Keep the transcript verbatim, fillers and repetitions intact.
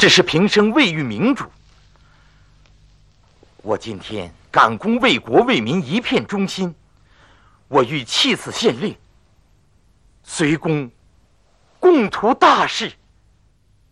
只是平生未遇明主。我今天感公为国为民一片忠心，我欲弃此县令，随公共图大事。